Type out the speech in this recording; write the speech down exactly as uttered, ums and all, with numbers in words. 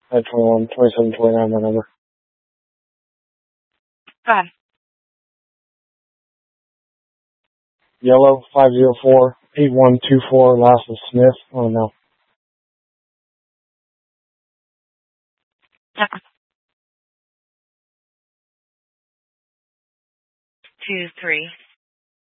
At twenty-one, twenty-seven, twenty-nine, my number. Go ahead. Yellow, five zero four, eight one two four, last is Smith. Oh, no. Yeah. Two, three.